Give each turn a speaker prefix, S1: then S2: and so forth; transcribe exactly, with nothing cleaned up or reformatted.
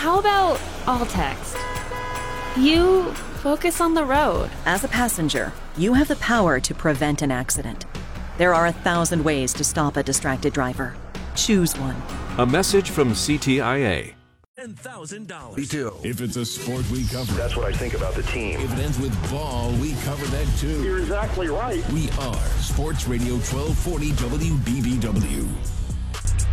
S1: how about all text? You focus on the road.
S2: As a passenger, you have the power to prevent an accident. There are a thousand ways to stop a distracted driver. Choose one.
S3: A message from C T I A.
S4: ten thousand dollars.
S5: Me too.
S6: If it's a sport, we cover it.
S5: That's what I think about the team.
S6: If it ends with ball, we cover that too.
S7: You're exactly right.
S6: We are Sports Radio twelve forty W B B W.